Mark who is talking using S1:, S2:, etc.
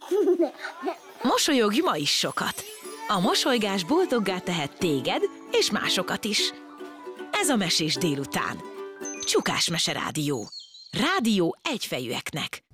S1: Mosolyogj ma is sokat! A mosolygás boldoggá tehet téged és másokat is. Ez a Mesés délután. Csukás Meserádió. Rádió egyfejűeknek.